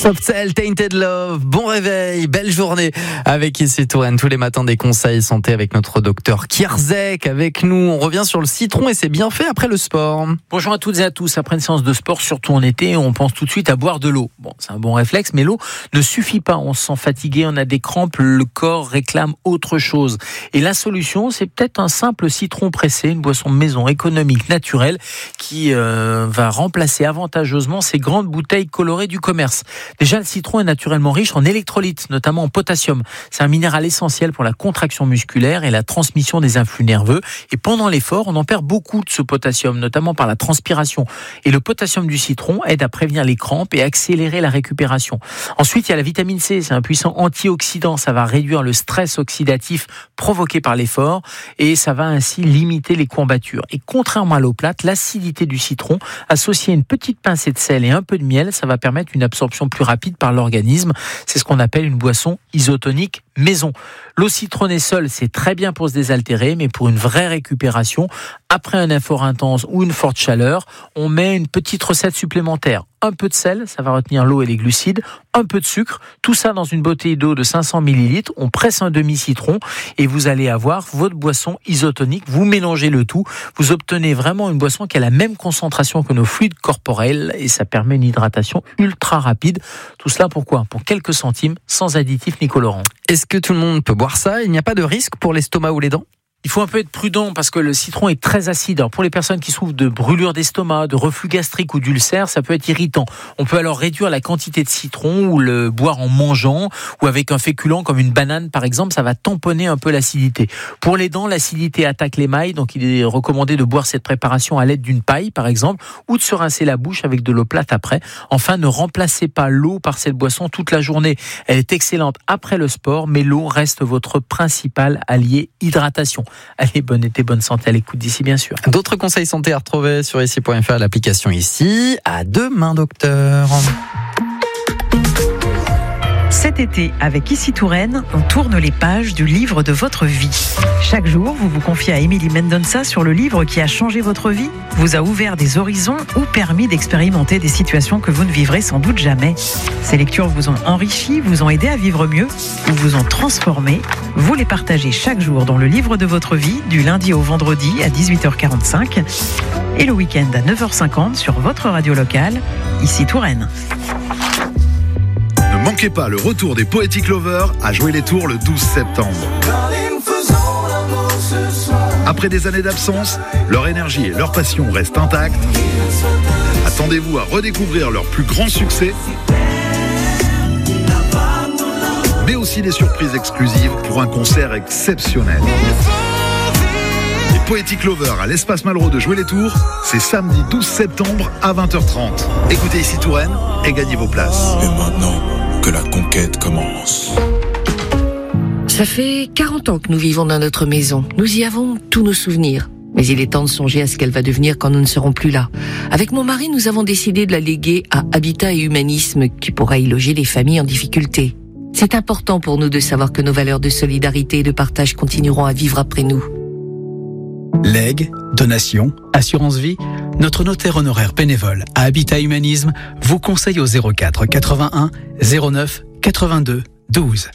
Soft Cell, Tainted Love, bon réveil, belle journée avec Ici Touraine. Tous les matins des conseils santé avec notre docteur Kierzek avec nous. On revient sur le citron et c'est bien fait après le sport. Bonjour à toutes et à tous. Après une séance de sport, surtout en été, on pense tout de suite à boire de l'eau. Bon, c'est un bon réflexe, mais l'eau ne suffit pas. On se sent fatigué, on a des crampes, le corps réclame autre chose. Et la solution, c'est peut-être un simple citron pressé, une boisson maison économique, naturelle, qui va remplacer avantageusement ces grandes bouteilles colorées du commerce. Déjà, le citron est naturellement riche en électrolytes, notamment en potassium. C'est un minéral essentiel pour la contraction musculaire et la transmission des influx nerveux. Et pendant l'effort, on en perd beaucoup de ce potassium, notamment par la transpiration. Et le potassium du citron aide à prévenir les crampes et accélérer la récupération. Ensuite, il y a la vitamine C. C'est un puissant antioxydant. Ça va réduire le stress oxydatif provoqué par l'effort et ça va ainsi limiter les courbatures. Et contrairement à l'eau plate, l'acidité du citron, associée à une petite pincée de sel et un peu de miel, ça va permettre une absorption plus rapide par l'organisme. C'est ce qu'on appelle une boisson isotonique maison. L'eau citronnée seule, c'est très bien pour se désaltérer, mais pour une vraie récupération, après un effort intense ou une forte chaleur, on met une petite recette supplémentaire. Un peu de sel, ça va retenir l'eau et les glucides, un peu de sucre, tout ça dans une bouteille d'eau de 500 ml, on presse un demi-citron et vous allez avoir votre boisson isotonique, vous mélangez le tout, vous obtenez vraiment une boisson qui a la même concentration que nos fluides corporels et ça permet une hydratation ultra rapide. Tout cela pourquoi ? Pour quelques centimes, sans additifs ni colorants. Est-ce que tout le monde peut boire ça ? Il n'y a pas de risque pour l'estomac ou les dents ? Il faut un peu être prudent parce que le citron est très acide. Alors pour les personnes qui souffrent de brûlure d'estomac, de reflux gastrique ou d'ulcère, ça peut être irritant. On peut alors réduire la quantité de citron ou le boire en mangeant ou avec un féculent comme une banane par exemple, ça va tamponner un peu l'acidité. Pour les dents, l'acidité attaque l'émail, donc il est recommandé de boire cette préparation à l'aide d'une paille par exemple ou de se rincer la bouche avec de l'eau plate après. Enfin, ne remplacez pas l'eau par cette boisson toute la journée. Elle est excellente après le sport, mais l'eau reste votre principal allié hydratation. Allez, bon été, bonne santé à l'écoute d'ici, bien sûr. D'autres conseils santé à retrouver sur ici.fr, l'application Ici. À demain, docteur. Cet été, avec Ici Touraine, on tourne les pages du livre de votre vie. Chaque jour, vous vous confiez à Émilie Mendonça sur le livre qui a changé votre vie, vous a ouvert des horizons ou permis d'expérimenter des situations que vous ne vivrez sans doute jamais. Ces lectures vous ont enrichi, vous ont aidé à vivre mieux ou vous ont transformé. Vous les partagez chaque jour dans le livre de votre vie, du lundi au vendredi à 18h45 et le week-end à 9h50 sur votre radio locale, Ici Touraine. Ne manquez pas le retour des Poetic Lovers à jouer les tours le 12 septembre. Après des années d'absence, leur énergie et leur passion restent intactes. Attendez-vous à redécouvrir leurs plus grands succès, mais aussi des surprises exclusives pour un concert exceptionnel. Les Poetic Lovers à l'Espace Malraux de Jouer les Tours, c'est samedi 12 septembre à 20h30. Écoutez Ici Touraine et gagnez vos places. Et maintenant que la conquête commence. Ça fait 40 ans que nous vivons dans notre maison. Nous y avons tous nos souvenirs. Mais il est temps de songer à ce qu'elle va devenir quand nous ne serons plus là. Avec mon mari, nous avons décidé de la léguer à Habitat et Humanisme, qui pourra y loger les familles en difficulté. C'est important pour nous de savoir que nos valeurs de solidarité et de partage continueront à vivre après nous. Legs, donations, assurance vie, notre notaire honoraire bénévole à Habitat Humanisme vous conseille au 04 81 09 82 12.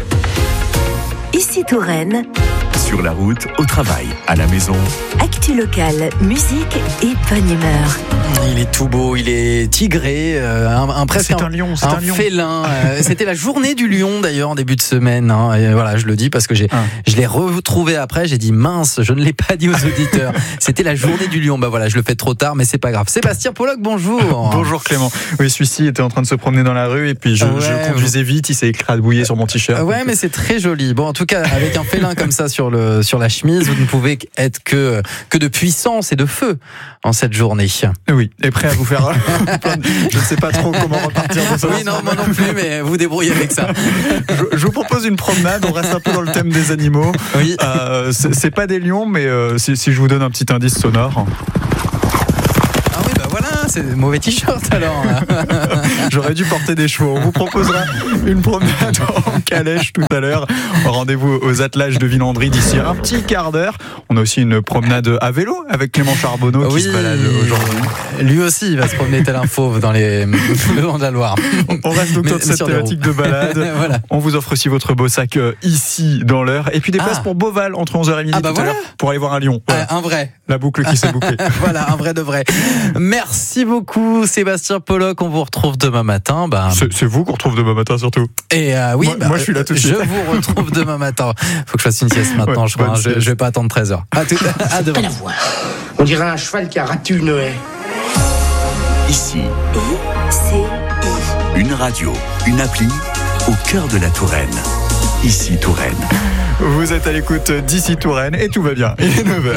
Ici Touraine. Sur la route, au travail, à la maison. Actu locale, musique et bonne humeur. Il est tout beau, il est tigré, presque c'est un lion, c'est un lion. Félin. C'était la journée du lion d'ailleurs en début de semaine. Hein, et voilà, je le dis parce que je l'ai retrouvé après. J'ai dit mince, je ne l'ai pas dit aux auditeurs. C'était la journée du lion. Bah voilà, je le fais trop tard, mais c'est pas grave. Sébastien Pollock, bonjour. Bonjour Clément. Oui, celui-ci était en train de se promener dans la rue et puis je conduisais vite. Il s'est écrabouillé sur mon t-shirt. Ouais, mais c'est très joli. Bon, en tout cas, avec un félin comme ça sur la chemise, vous ne pouvez être que de puissance et de feu en cette journée. Oui, et prêt à vous faire je ne sais pas trop comment repartir de ça. Oui, non, moi non plus, mais vous débrouillez avec ça. Je vous propose une promenade, on reste un peu dans le thème des animaux. Oui. C'est pas des lions, mais si je vous donne un petit indice sonore. Ah oui, bah voilà, c'est mauvais t-shirt alors. J'aurais dû porter des chevaux. On vous proposera une promenade en calèche tout à l'heure. Rendez-vous aux attelages de Villandry d'ici un petit quart d'heure. On a aussi une promenade à vélo avec Clément Charbonneau qui se balade aujourd'hui. Lui aussi, il va se promener tel un fauve dans le long de la Loire. On reste donc dans cette thématique de balade. Voilà. On vous offre aussi votre beau sac ici dans l'heure. Et puis des places pour Beauval entre 11h et midi tout à l'heure pour aller voir un lion. Voilà. Un vrai. La boucle qui s'est bouclée. Voilà, un vrai de vrai. Merci beaucoup Sébastien Pollock. On vous retrouve demain matin. C'est vous qu'on retrouve demain matin surtout. Et oui, moi je suis là tout de suite. Je vous retrouve demain matin. Faut que je fasse une sieste maintenant, je crois. Je vais pas attendre 13h. À demain. La voix. On dirait un cheval qui a raté une haie. Ici, une radio, une appli au cœur de la Touraine. Ici Touraine. Vous êtes à l'écoute d'Ici Touraine et tout va bien. Il est 9h.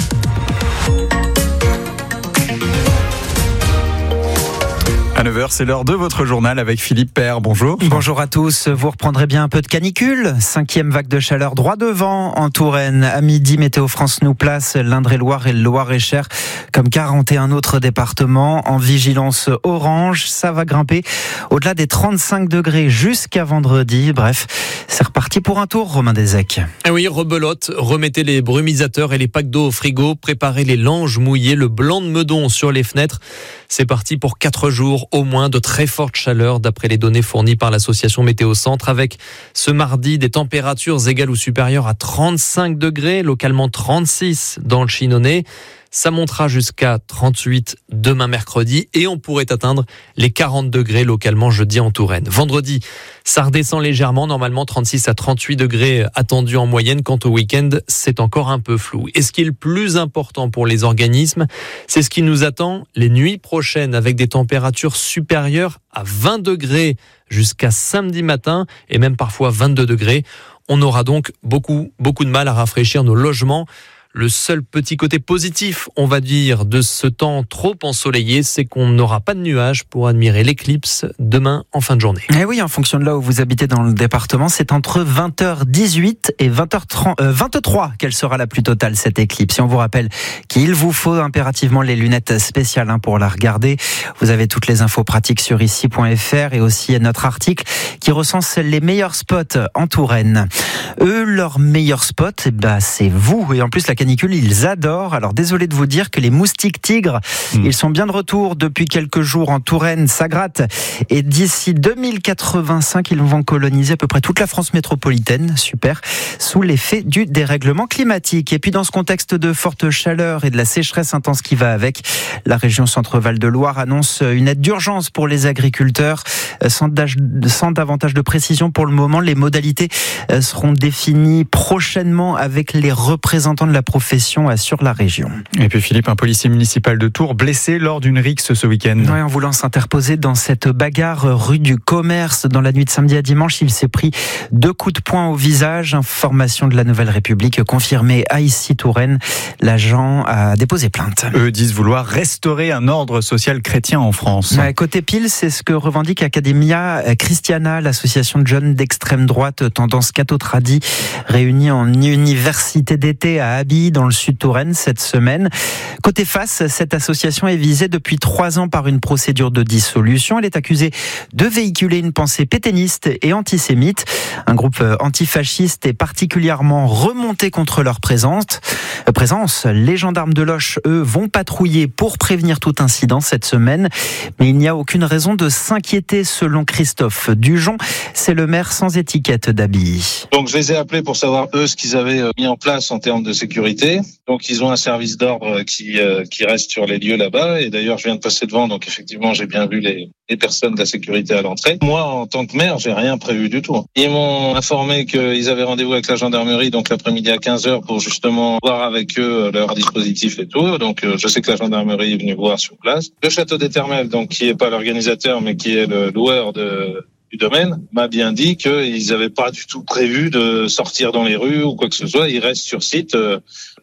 À 9h, c'est l'heure de votre journal avec Philippe Père. Bonjour. Bonjour à tous. Vous reprendrez bien un peu de canicule. 5e vague de chaleur droit devant en Touraine. À midi, Météo France nous place l'Indre-et-Loire et le Loir-et-Cher comme 41 autres départements en vigilance orange. Ça va grimper au-delà des 35 degrés jusqu'à vendredi. Bref, c'est reparti pour un tour, Romain Desec. Ah oui, rebelote. Remettez les brumisateurs et les packs d'eau au frigo. Préparez les langes mouillées, le blanc de meudon sur les fenêtres. C'est parti pour 4 jours au moins de très forte chaleur d'après les données fournies par l'association Météo Centre, avec ce mardi des températures égales ou supérieures à 35 degrés, localement 36 dans le Chinonais. Ça montera jusqu'à 38 demain mercredi et on pourrait atteindre les 40 degrés localement jeudi en Touraine. Vendredi, ça redescend légèrement, normalement 36 à 38 degrés attendus en moyenne. Quant au week-end, c'est encore un peu flou. Et ce qui est le plus important pour les organismes, c'est ce qui nous attend les nuits prochaines avec des températures supérieures à 20 degrés jusqu'à samedi matin et même parfois 22 degrés. On aura donc beaucoup de mal à rafraîchir nos logements. Le seul petit côté positif, on va dire, de ce temps trop ensoleillé, c'est qu'on n'aura pas de nuages pour admirer l'éclipse demain en fin de journée. Et oui, en fonction de là où vous habitez dans le département, c'est entre 20h18 et 23 qu'elle sera la plus totale, cette éclipse. Et on vous rappelle qu'il vous faut impérativement les lunettes spéciales pour la regarder. Vous avez toutes les infos pratiques sur ici.fr et aussi notre article qui recense les meilleurs spots en Touraine. Eux, leur meilleur spot, c'est vous. Et en plus, la canicule, ils adorent. Alors désolé de vous dire que les moustiques tigres, ils sont bien de retour depuis quelques jours en Touraine, ça gratte. Et d'ici 2085, ils vont coloniser à peu près toute la France métropolitaine, super, sous l'effet du dérèglement climatique. Et puis dans ce contexte de forte chaleur et de la sécheresse intense qui va avec, la région Centre-Val de Loire annonce une aide d'urgence pour les agriculteurs. Sans davantage de précision pour le moment, les modalités seront définies prochainement avec les représentants de la profession sur la région. Et puis Philippe, un policier municipal de Tours blessé lors d'une rixe ce week-end. Oui, en voulant s'interposer dans cette bagarre rue du Commerce dans la nuit de samedi à dimanche, il s'est pris 2 coups de poing au visage. Information de la Nouvelle République confirmée à Ici Touraine. L'agent a déposé plainte. Eux disent vouloir restaurer un ordre social chrétien en France. Côté pile, c'est ce que revendique Academia Christiana, l'association de jeunes d'extrême droite tendance catho-tradi réunie en université d'été à Abilly dans le sud Touraine cette semaine. Côté face, cette association est visée depuis 3 ans par une procédure de dissolution. Elle est accusée de véhiculer une pensée pétainiste et antisémite. Un groupe antifasciste est particulièrement remonté contre leur présence. Les gendarmes de Loches, eux, vont patrouiller pour prévenir tout incident cette semaine. Mais il n'y a aucune raison de s'inquiéter selon Christophe Dujon. C'est le maire sans étiquette d'Abilly. Donc je les ai appelés pour savoir eux ce qu'ils avaient mis en place en termes de sécurité. Donc ils ont un service d'ordre qui reste sur les lieux là-bas. Et d'ailleurs je viens de passer devant, donc effectivement j'ai bien vu les personnes de la sécurité à l'entrée. Moi en tant que maire, j'ai rien prévu du tout. Ils m'ont informé qu'ils avaient rendez-vous avec la gendarmerie donc l'après-midi à 15h pour justement voir avec eux leur dispositif et tout. Donc je sais que la gendarmerie est venue voir sur place. Le château d'Éternel, donc qui est pas l'organisateur mais qui est le loueur du domaine, m'a bien dit qu'ils n'avaient pas du tout prévu de sortir dans les rues ou quoi que ce soit. Ils restent sur site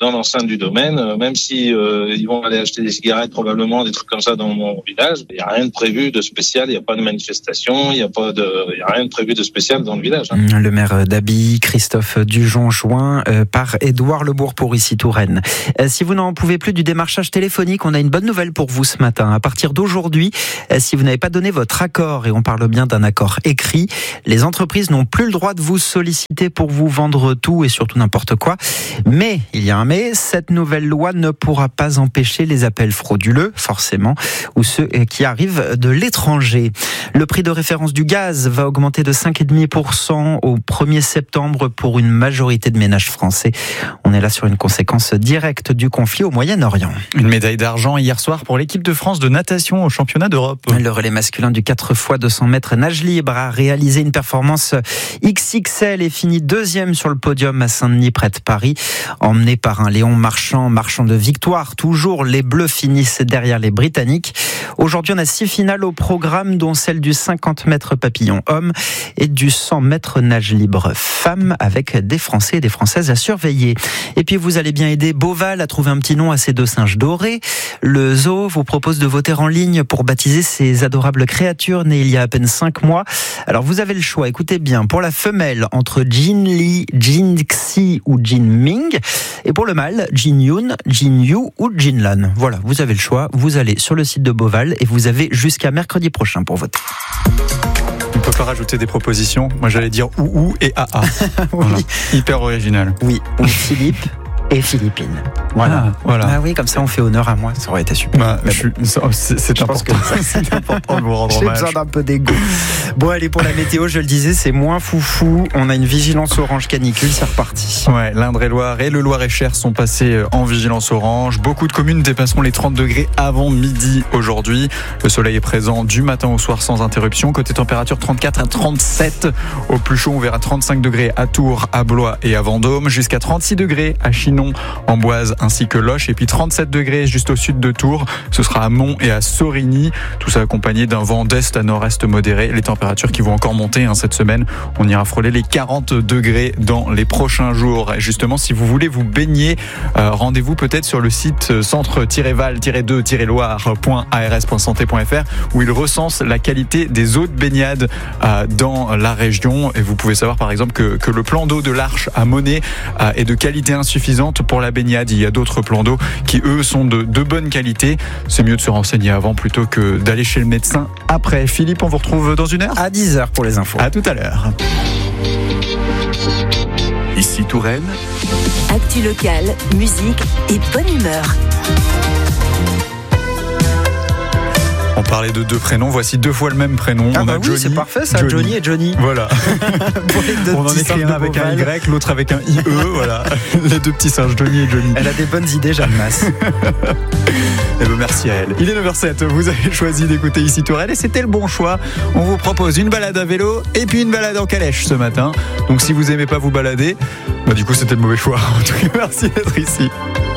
dans l'enceinte du domaine, même si ils vont aller acheter des cigarettes probablement, des trucs comme ça dans mon village. Il n'y a rien de prévu de spécial, il n'y a pas de manifestation, il n'y a rien de prévu de spécial dans le village. Le maire d'Abilly, Christophe Dujon, joint par Édouard Lebourg pour Ici Touraine. Si vous n'en pouvez plus du démarchage téléphonique, on a une bonne nouvelle pour vous ce matin. À partir d'aujourd'hui, si vous n'avez pas donné votre accord, et on parle bien d'un accord écrit, les entreprises n'ont plus le droit de vous solliciter pour vous vendre tout et surtout n'importe quoi. Mais, il y a un mais, cette nouvelle loi ne pourra pas empêcher les appels frauduleux, forcément, ou ceux qui arrivent de l'étranger. Le prix de référence du gaz va augmenter de 5,5% au 1er septembre pour une majorité de ménages français. On est là sur une conséquence directe du conflit au Moyen-Orient. Une médaille d'argent hier soir pour l'équipe de France de natation au championnat d'Europe. Le relais masculin du 4x200 mètres nage libre a réalisé une performance XXL et fini deuxième sur le podium à Saint-Denis près de Paris. Emmené par un Léon Marchand de victoire, toujours les Bleus finissent derrière les Britanniques. Aujourd'hui, on a 6 finales au programme, dont celle du 50 mètres papillon homme et du 100 mètres nage libre femme, avec des Français et des Françaises à surveiller. Et puis, vous allez bien aider Beauval à trouver un petit nom à ces 2 singes dorés. Le zoo vous propose de voter en ligne pour baptiser ces adorables créatures nées il y a à peine 5 mois. Alors, vous avez le choix, écoutez bien, pour la femelle, entre Jin Li, Jin Xi ou Jin Ming. Et pour le mâle, Jin Yun, Jin Yu ou Jin Lan. Voilà, vous avez le choix. Vous allez sur le site de Beauval et vous avez jusqu'à mercredi prochain pour voter. On peut pas rajouter des propositions. Moi, j'allais dire ou et AA. Oui. Voilà. Hyper original. Oui, ou Philippe et Philippine. Voilà. Ah oui, comme ça on fait honneur à moi. Ça aurait été super. C'est important. C'est important de vous rendre hommage. J'ai besoin d'un peu d'égo. Bon, allez, pour la météo, je le disais, c'est moins foufou. On a une vigilance orange canicule, c'est reparti. Ouais, l'Indre-et-Loire et le Loir-et-Cher sont passés en vigilance orange. Beaucoup de communes dépasseront les 30 degrés avant midi aujourd'hui. Le soleil est présent du matin au soir sans interruption. Côté température, 34 à 37. Au plus chaud, on verra 35 degrés à Tours, à Blois et à Vendôme. Jusqu'à 36 degrés à Chinon, Amboise ainsi que Loches. Et puis 37 degrés juste au sud de Tours. Ce sera à Mont et à Sorigny. Tout ça accompagné d'un vent d'est à nord-est modéré. Les températures qui vont encore monter cette semaine. On ira frôler les 40 degrés dans les prochains jours. Et justement, si vous voulez vous baigner, rendez-vous peut-être sur le site centre-val-2-loire.ars.santé.fr où il recense la qualité des eaux de baignade dans la région. Et vous pouvez savoir par exemple que le plan d'eau de l'Arche à Monet est de qualité insuffisante pour la baignade. Il y a d'autres plans d'eau qui, eux, sont de bonne qualité. C'est mieux de se renseigner avant plutôt que d'aller chez le médecin après. Philippe, on vous retrouve dans une heure à 10h pour les infos. À tout à l'heure. Ici Touraine. Actu locale, musique et bonne humeur. On parlait de 2 prénoms, voici 2 fois le même prénom. Ah on bah a oui, Johnny, c'est parfait ça, Johnny et Johnny. Voilà. On en écrit un avec un Y, l'autre avec un IE, voilà. Les 2 petits singes, Johnny et Johnny. Elle a des bonnes idées, Jeanne Masse. Et bien merci à elle. Il est 9h07, vous avez choisi d'écouter Ici Touraine et c'était le bon choix. On vous propose une balade à vélo et puis une balade en calèche ce matin. Donc si vous aimez pas vous balader, bah du coup c'était le mauvais choix. En tout cas, merci d'être ici.